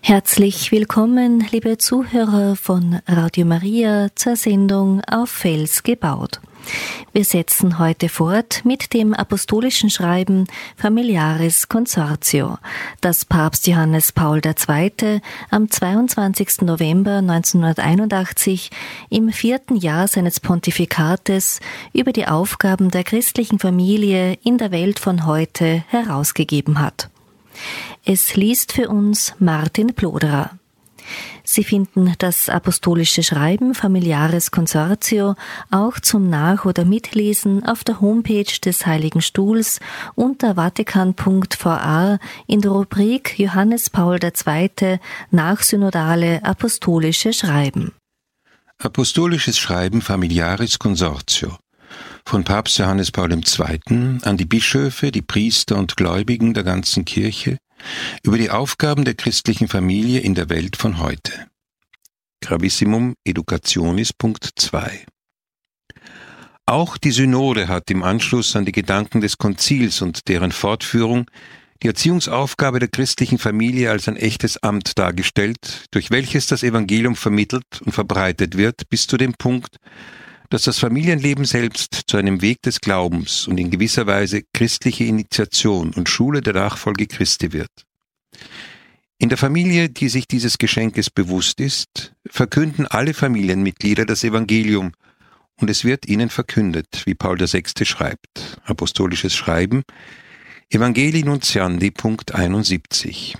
Herzlich willkommen, liebe Zuhörer von Radio Maria, zur Sendung Auf Fels gebaut. Wir setzen heute fort mit dem apostolischen Schreiben Familiaris Consortio, das Papst Johannes Paul II. Am 22. November 1981 im 4. Jahr seines Pontifikates über die Aufgaben der christlichen Familie in der Welt von heute herausgegeben hat. Es liest für uns Martin Ploderer. Sie finden das apostolische Schreiben Familiaris Consortio auch zum Nach- oder Mitlesen auf der Homepage des Heiligen Stuhls unter vatikan.va in der Rubrik Johannes Paul II. Nachsynodale apostolische Schreiben. Apostolisches Schreiben Familiaris Consortio von Papst Johannes Paul II. An die Bischöfe, die Priester und Gläubigen der ganzen Kirche über die Aufgaben der christlichen Familie in der Welt von heute. Gravissimum Educationis Punkt 2. Auch die Synode hat im Anschluss an die Gedanken des Konzils und deren Fortführung die Erziehungsaufgabe der christlichen Familie als ein echtes Amt dargestellt, durch welches das Evangelium vermittelt und verbreitet wird, bis zu dem Punkt, dass das Familienleben selbst zu einem Weg des Glaubens und in gewisser Weise christliche Initiation und Schule der Nachfolge Christi wird. In der Familie, die sich dieses Geschenkes bewusst ist, verkünden alle Familienmitglieder das Evangelium und es wird ihnen verkündet, wie Paul VI. Schreibt. Apostolisches Schreiben, Evangelii Nuntiandi, Punkt 71.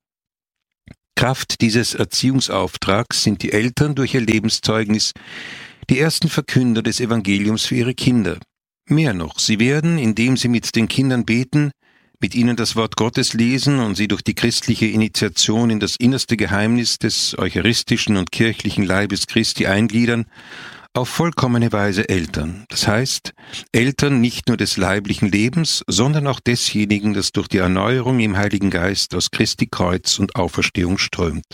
Kraft dieses Erziehungsauftrags sind die Eltern durch ihr Lebenszeugnis die ersten Verkünder des Evangeliums für ihre Kinder. Mehr noch, sie werden, indem sie mit den Kindern beten, mit ihnen das Wort Gottes lesen und sie durch die christliche Initiation in das innerste Geheimnis des eucharistischen und kirchlichen Leibes Christi eingliedern, auf vollkommene Weise Eltern. Das heißt, Eltern nicht nur des leiblichen Lebens, sondern auch desjenigen, das durch die Erneuerung im Heiligen Geist aus Christi Kreuz und Auferstehung strömt.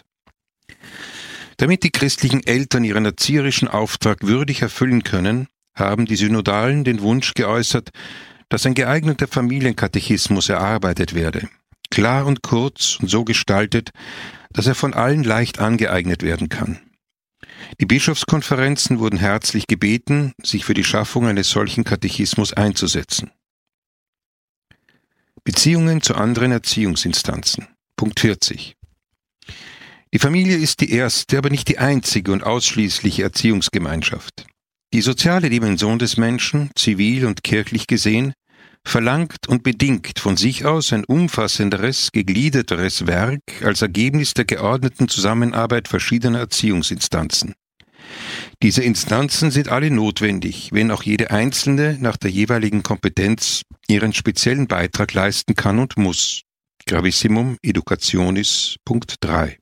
Damit die christlichen Eltern ihren erzieherischen Auftrag würdig erfüllen können, haben die Synodalen den Wunsch geäußert, dass ein geeigneter Familienkatechismus erarbeitet werde, klar und kurz und so gestaltet, dass er von allen leicht angeeignet werden kann. Die Bischofskonferenzen wurden herzlich gebeten, sich für die Schaffung eines solchen Katechismus einzusetzen. Beziehungen zu anderen Erziehungsinstanzen. Punkt 40. Die Familie ist die erste, aber nicht die einzige und ausschließliche Erziehungsgemeinschaft. Die soziale Dimension des Menschen, zivil und kirchlich gesehen, verlangt und bedingt von sich aus ein umfassenderes, gegliederteres Werk als Ergebnis der geordneten Zusammenarbeit verschiedener Erziehungsinstanzen. Diese Instanzen sind alle notwendig, wenn auch jede einzelne nach der jeweiligen Kompetenz ihren speziellen Beitrag leisten kann und muss. Gravissimum Educationis Punkt 3.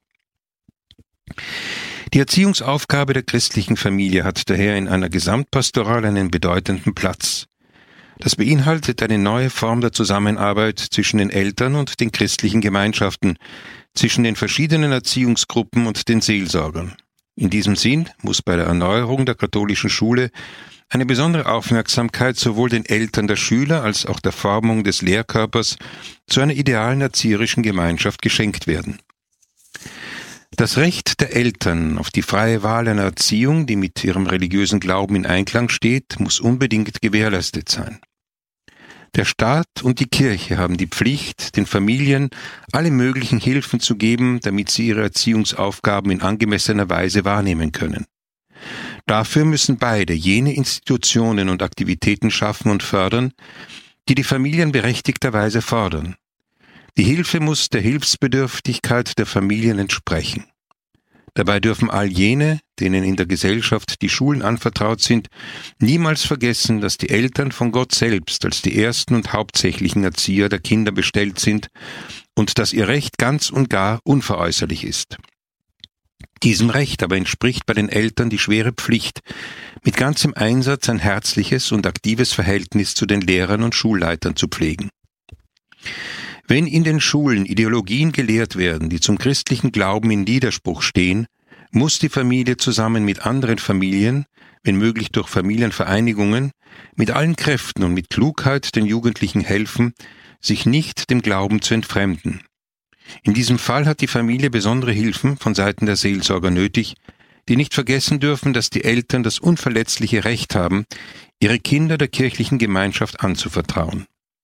Die Erziehungsaufgabe der christlichen Familie hat daher in einer Gesamtpastoral einen bedeutenden Platz. Das beinhaltet eine neue Form der Zusammenarbeit zwischen den Eltern und den christlichen Gemeinschaften, zwischen den verschiedenen Erziehungsgruppen und den Seelsorgern. In diesem Sinn muss bei der Erneuerung der katholischen Schule eine besondere Aufmerksamkeit sowohl den Eltern der Schüler als auch der Formung des Lehrkörpers zu einer idealen erzieherischen Gemeinschaft geschenkt werden. Das Recht der Eltern auf die freie Wahl einer Erziehung, die mit ihrem religiösen Glauben in Einklang steht, muss unbedingt gewährleistet sein. Der Staat und die Kirche haben die Pflicht, den Familien alle möglichen Hilfen zu geben, damit sie ihre Erziehungsaufgaben in angemessener Weise wahrnehmen können. Dafür müssen beide jene Institutionen und Aktivitäten schaffen und fördern, die die Familien berechtigterweise fordern. Die Hilfe muss der Hilfsbedürftigkeit der Familien entsprechen. Dabei dürfen all jene, denen in der Gesellschaft die Schulen anvertraut sind, niemals vergessen, dass die Eltern von Gott selbst als die ersten und hauptsächlichen Erzieher der Kinder bestellt sind und dass ihr Recht ganz und gar unveräußerlich ist. Diesem Recht aber entspricht bei den Eltern die schwere Pflicht, mit ganzem Einsatz ein herzliches und aktives Verhältnis zu den Lehrern und Schulleitern zu pflegen. Wenn in den Schulen Ideologien gelehrt werden, die zum christlichen Glauben in Widerspruch stehen, muss die Familie zusammen mit anderen Familien, wenn möglich durch Familienvereinigungen, mit allen Kräften und mit Klugheit den Jugendlichen helfen, sich nicht dem Glauben zu entfremden. In diesem Fall hat die Familie besondere Hilfen von Seiten der Seelsorger nötig, die nicht vergessen dürfen, dass die Eltern das unverletzliche Recht haben, ihre Kinder der kirchlichen Gemeinschaft anzuvertrauen.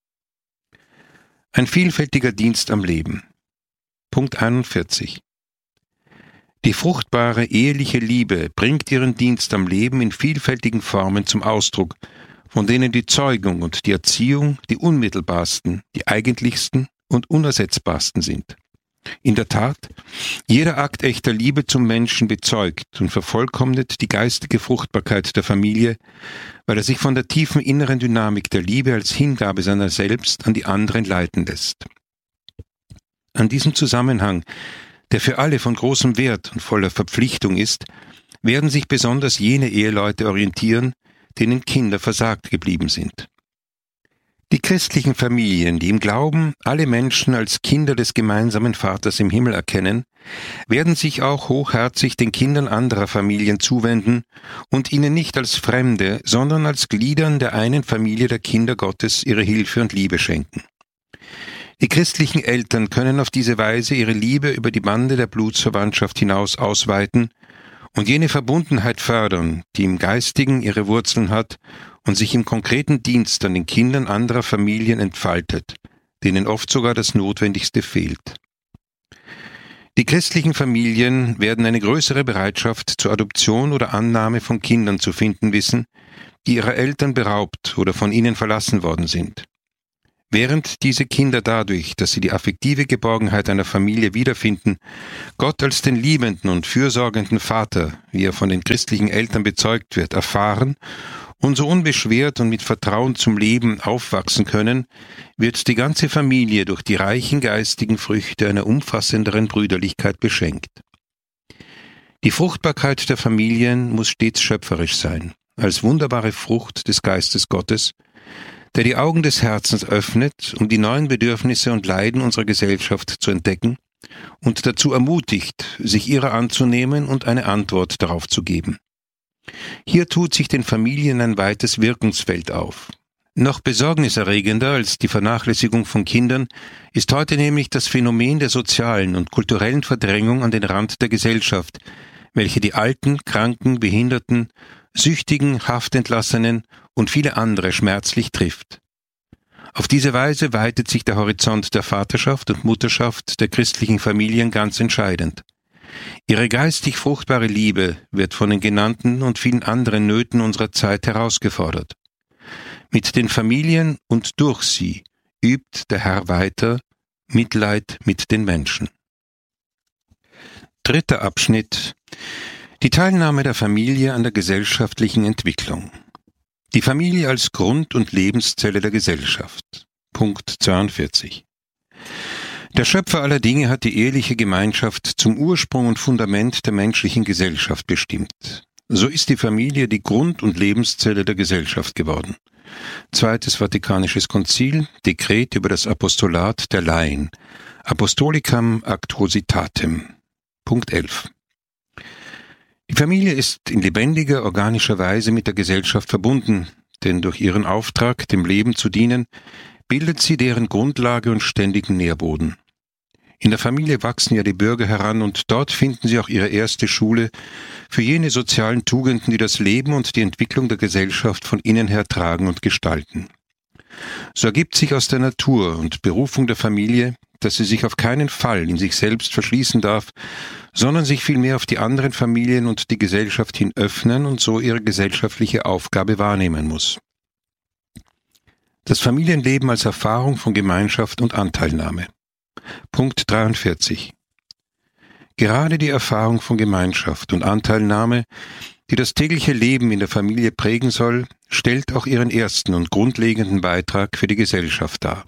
Ein vielfältiger Dienst am Leben. Punkt 41. Die fruchtbare eheliche Liebe bringt ihren Dienst am Leben in vielfältigen Formen zum Ausdruck, von denen die Zeugung und die Erziehung die unmittelbarsten, die eigentlichsten und unersetzbarsten sind. In der Tat, jeder Akt echter Liebe zum Menschen bezeugt und vervollkommnet die geistige Fruchtbarkeit der Familie, weil er sich von der tiefen inneren Dynamik der Liebe als Hingabe seiner selbst an die anderen leiten lässt. An diesem Zusammenhang, der für alle von großem Wert und voller Verpflichtung ist, werden sich besonders jene Eheleute orientieren, denen Kinder versagt geblieben sind. Die christlichen Familien, die im Glauben alle Menschen als Kinder des gemeinsamen Vaters im Himmel erkennen, werden sich auch hochherzig den Kindern anderer Familien zuwenden und ihnen nicht als Fremde, sondern als Gliedern der einen Familie der Kinder Gottes ihre Hilfe und Liebe schenken. Die christlichen Eltern können auf diese Weise ihre Liebe über die Bande der Blutsverwandtschaft hinaus ausweiten und jene Verbundenheit fördern, die im Geistigen ihre Wurzeln hat und sich im konkreten Dienst an den Kindern anderer Familien entfaltet, denen oft sogar das Notwendigste fehlt. Die christlichen Familien werden eine größere Bereitschaft zur Adoption oder Annahme von Kindern zu finden wissen, die ihrer Eltern beraubt oder von ihnen verlassen worden sind. Während diese Kinder dadurch, dass sie die affektive Geborgenheit einer Familie wiederfinden, Gott als den liebenden und fürsorgenden Vater, wie er von den christlichen Eltern bezeugt wird, erfahren und so unbeschwert und mit Vertrauen zum Leben aufwachsen können, wird die ganze Familie durch die reichen geistigen Früchte einer umfassenderen Brüderlichkeit beschenkt. Die Fruchtbarkeit der Familien muss stets schöpferisch sein, als wunderbare Frucht des Geistes Gottes, der die Augen des Herzens öffnet, um die neuen Bedürfnisse und Leiden unserer Gesellschaft zu entdecken und dazu ermutigt, sich ihrer anzunehmen und eine Antwort darauf zu geben. Hier tut sich den Familien ein weites Wirkungsfeld auf. Noch besorgniserregender als die Vernachlässigung von Kindern ist heute nämlich das Phänomen der sozialen und kulturellen Verdrängung an den Rand der Gesellschaft, welche die Alten, Kranken, Behinderten, Süchtigen, Haftentlassenen und viele andere schmerzlich trifft. Auf diese Weise weitet sich der Horizont der Vaterschaft und Mutterschaft der christlichen Familien ganz entscheidend. Ihre geistig fruchtbare Liebe wird von den genannten und vielen anderen Nöten unserer Zeit herausgefordert. Mit den Familien und durch sie übt der Herr weiter Mitleid mit den Menschen. Dritter Abschnitt: Die Teilnahme der Familie an der gesellschaftlichen Entwicklung. Die Familie als Grund- und Lebenszelle der Gesellschaft. Punkt 42. Der Schöpfer aller Dinge hat die eheliche Gemeinschaft zum Ursprung und Fundament der menschlichen Gesellschaft bestimmt. So ist die Familie die Grund- und Lebenszelle der Gesellschaft geworden. Zweites Vatikanisches Konzil, Dekret über das Apostolat der Laien, Apostolicam Actuositatem. Punkt 11. Die Familie ist in lebendiger, organischer Weise mit der Gesellschaft verbunden, denn durch ihren Auftrag, dem Leben zu dienen, bildet sie deren Grundlage und ständigen Nährboden. In der Familie wachsen ja die Bürger heran und dort finden sie auch ihre erste Schule für jene sozialen Tugenden, die das Leben und die Entwicklung der Gesellschaft von innen her tragen und gestalten. So ergibt sich aus der Natur und Berufung der Familie, dass sie sich auf keinen Fall in sich selbst verschließen darf, sondern sich vielmehr auf die anderen Familien und die Gesellschaft hin öffnen und so ihre gesellschaftliche Aufgabe wahrnehmen muss. Das Familienleben als Erfahrung von Gemeinschaft und Anteilnahme. Punkt 43. Gerade die Erfahrung von Gemeinschaft und Anteilnahme, die das tägliche Leben in der Familie prägen soll, stellt auch ihren ersten und grundlegenden Beitrag für die Gesellschaft dar.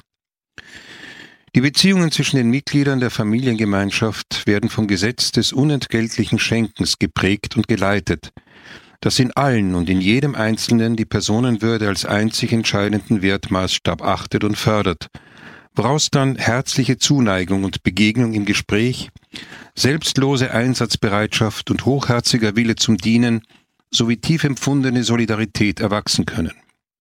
Die Beziehungen zwischen den Mitgliedern der Familiengemeinschaft werden vom Gesetz des unentgeltlichen Schenkens geprägt und geleitet, das in allen und in jedem Einzelnen die Personenwürde als einzig entscheidenden Wertmaßstab achtet und fördert, woraus dann herzliche Zuneigung und Begegnung im Gespräch, selbstlose Einsatzbereitschaft und hochherziger Wille zum Dienen sowie tief empfundene Solidarität erwachsen können.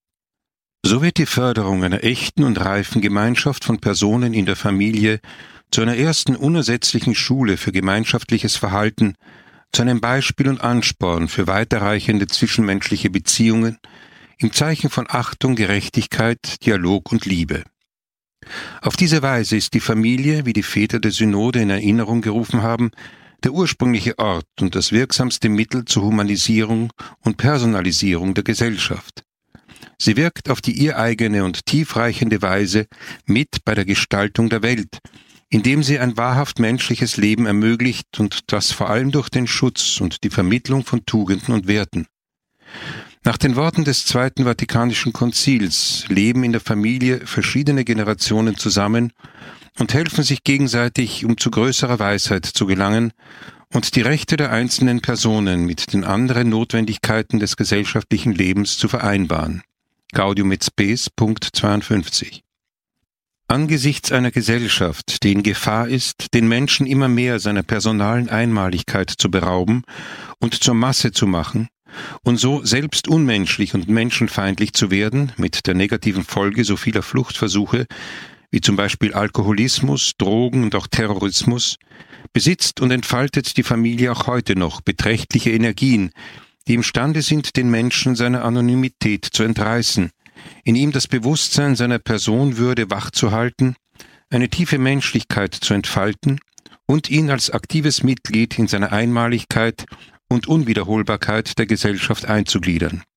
So wird die Förderung einer echten und reifen Gemeinschaft von Personen in der Familie zu einer ersten unersetzlichen Schule für gemeinschaftliches Verhalten, zu einem Beispiel und Ansporn für weiterreichende zwischenmenschliche Beziehungen, im Zeichen von Achtung, Gerechtigkeit, Dialog und Liebe. Auf diese Weise ist die Familie, wie die Väter der Synode in Erinnerung gerufen haben, der ursprüngliche Ort und das wirksamste Mittel zur Humanisierung und Personalisierung der Gesellschaft. Sie wirkt auf die ihr eigene und tiefreichende Weise mit bei der Gestaltung der Welt, indem sie ein wahrhaft menschliches Leben ermöglicht und das vor allem durch den Schutz und die Vermittlung von Tugenden und Werten. Nach den Worten des Zweiten Vatikanischen Konzils leben in der Familie verschiedene Generationen zusammen und helfen sich gegenseitig, um zu größerer Weisheit zu gelangen und die Rechte der einzelnen Personen mit den anderen Notwendigkeiten des gesellschaftlichen Lebens zu vereinbaren. Gaudium et Spes, Punkt 52. Angesichts einer Gesellschaft, die in Gefahr ist, den Menschen immer mehr seiner personalen Einmaligkeit zu berauben und zur Masse zu machen und so selbst unmenschlich und menschenfeindlich zu werden, mit der negativen Folge so vieler Fluchtversuche, wie zum Beispiel Alkoholismus, Drogen und auch Terrorismus, besitzt und entfaltet die Familie auch heute noch beträchtliche Energien, die imstande sind, den Menschen seiner Anonymität zu entreißen, in ihm das Bewusstsein seiner Personenwürde wachzuhalten, eine tiefe Menschlichkeit zu entfalten und ihn als aktives Mitglied in seiner Einmaligkeit und Unwiederholbarkeit der Gesellschaft einzugliedern.